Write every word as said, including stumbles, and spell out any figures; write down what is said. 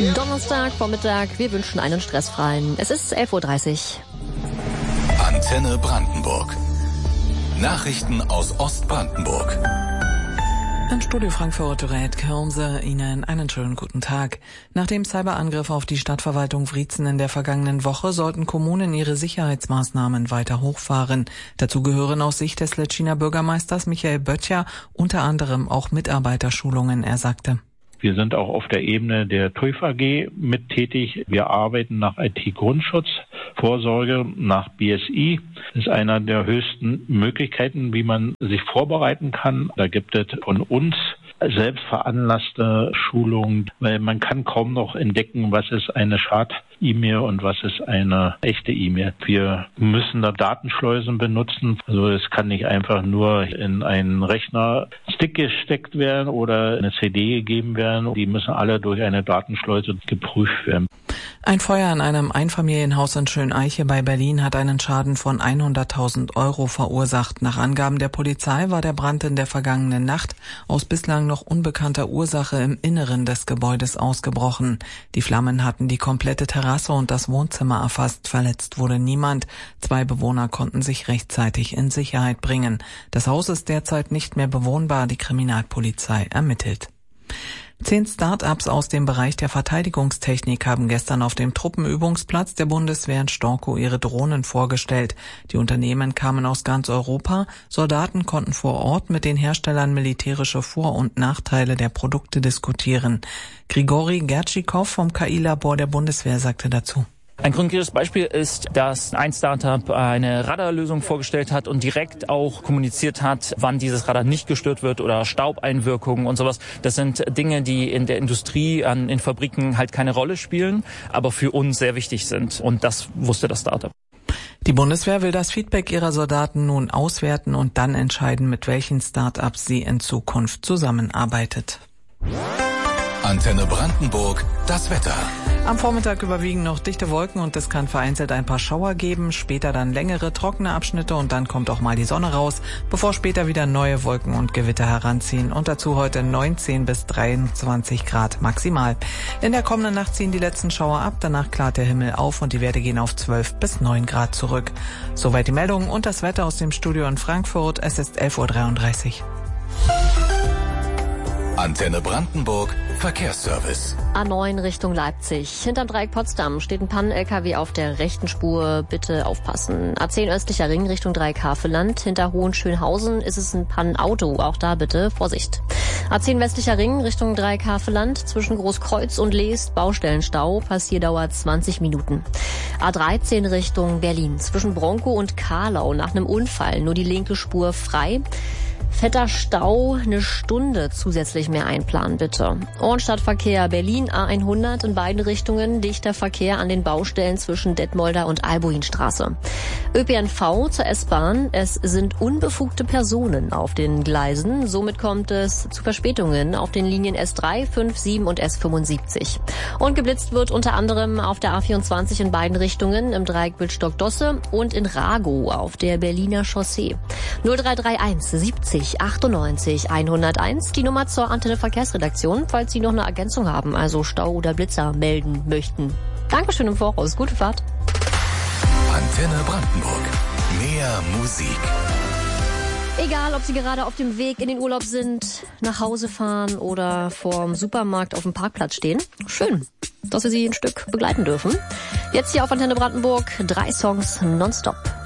Donnerstag, Vormittag, wir wünschen einen stressfreien. Es ist elf Uhr dreißig. Antenne Brandenburg. Nachrichten aus Ostbrandenburg. In Studio Frankfurt rät Kölnse Ihnen einen schönen guten Tag. Nach dem Cyberangriff auf die Stadtverwaltung Wriezen in der vergangenen Woche sollten Kommunen ihre Sicherheitsmaßnahmen weiter hochfahren. Dazu gehören aus Sicht des Lesziner Bürgermeisters Michael Böttcher unter anderem auch Mitarbeiterschulungen, er sagte. Wir sind auch auf der Ebene der T U I F A G mit tätig. Wir arbeiten nach I T-Grundschutz, Vorsorge nach B S I. Das ist einer der höchsten Möglichkeiten, wie man sich vorbereiten kann. Da gibt es von uns selbst veranlasste Schulungen, weil man kann kaum noch entdecken, was ist eine Schad-E-Mail und was ist eine echte E-Mail. Wir müssen da Datenschleusen benutzen. Also es kann nicht einfach nur in einen Rechner Stick gesteckt werden oder eine C D gegeben werden. Die müssen alle durch eine Datenschleuse geprüft werden. Ein Feuer in einem Einfamilienhaus in Schöneiche bei Berlin hat einen Schaden von hunderttausend Euro verursacht. Nach Angaben der Polizei war der Brand in der vergangenen Nacht aus bislang noch unbekannter Ursache im Inneren des Gebäudes ausgebrochen. Die Flammen hatten die komplette Terrasse und das Wohnzimmer erfasst. Verletzt wurde niemand. Zwei Bewohner konnten sich rechtzeitig in Sicherheit bringen. Das Haus ist derzeit nicht mehr bewohnbar. Die Kriminalpolizei ermittelt. Zehn Start-ups aus dem Bereich der Verteidigungstechnik haben gestern auf dem Truppenübungsplatz der Bundeswehr in Storkow ihre Drohnen vorgestellt. Die Unternehmen kamen aus ganz Europa. Soldaten konnten vor Ort mit den Herstellern militärische Vor- und Nachteile der Produkte diskutieren. Grigori Gertschikow vom K I-Labor der Bundeswehr sagte dazu. Ein konkretes Beispiel ist, dass ein Startup eine Radarlösung vorgestellt hat und direkt auch kommuniziert hat, wann dieses Radar nicht gestört wird oder Staubeinwirkungen und sowas. Das sind Dinge, die in der Industrie, an, in Fabriken halt keine Rolle spielen, aber für uns sehr wichtig sind. Und das wusste das Startup. Die Bundeswehr will das Feedback ihrer Soldaten nun auswerten und dann entscheiden, mit welchen Startups sie in Zukunft zusammenarbeitet. Antenne Brandenburg, das Wetter. Am Vormittag überwiegen noch dichte Wolken und es kann vereinzelt ein paar Schauer geben, später dann längere, trockene Abschnitte und dann kommt auch mal die Sonne raus, bevor später wieder neue Wolken und Gewitter heranziehen und dazu heute neunzehn bis dreiundzwanzig Grad maximal. In der kommenden Nacht ziehen die letzten Schauer ab, danach klart der Himmel auf und die Werte gehen auf zwölf bis neun Grad zurück. Soweit die Meldungen und das Wetter aus dem Studio in Frankfurt. Es ist elf Uhr dreiunddreißig. Antenne Brandenburg, Verkehrsservice. A neun Richtung Leipzig. Hinterm Dreieck Potsdam steht ein Pannen-L K W auf der rechten Spur. Bitte aufpassen. A zehn östlicher Ring Richtung Dreieck Havelland. Hinter Hohenschönhausen ist es ein Pannenauto. Auch da bitte Vorsicht. A zehn westlicher Ring Richtung Dreieck Havelland. Zwischen Großkreuz und Leest Baustellenstau. Passierdauer zwanzig Minuten. A dreizehn Richtung Berlin. Zwischen Bronkow und Karlau nach einem Unfall. Nur die linke Spur frei. Fetter Stau, eine Stunde zusätzlich mehr einplanen, bitte. Ornstadtverkehr Berlin A hundert in beiden Richtungen, dichter Verkehr an den Baustellen zwischen Detmolder und Albuinstraße. Ö P N V zur S-Bahn, es sind unbefugte Personen auf den Gleisen, somit kommt es zu Verspätungen auf den Linien S drei, fünf, sieben und S fünfundsiebzig. Und geblitzt wird unter anderem auf der A vierundzwanzig in beiden Richtungen, im Dreieck Bildstock-Dosse und in Ragow auf der Berliner Chaussee. null drei drei eins siebzig achtundneunzig hunderteins, die Nummer zur Antenne Verkehrsredaktion, falls Sie noch eine Ergänzung haben, also Stau oder Blitzer melden möchten. Dankeschön im Voraus, gute Fahrt. Antenne Brandenburg, mehr Musik. Egal, ob Sie gerade auf dem Weg in den Urlaub sind, nach Hause fahren oder vorm Supermarkt auf dem Parkplatz stehen. Schön, dass wir Sie ein Stück begleiten dürfen. Jetzt hier auf Antenne Brandenburg, drei Songs nonstop.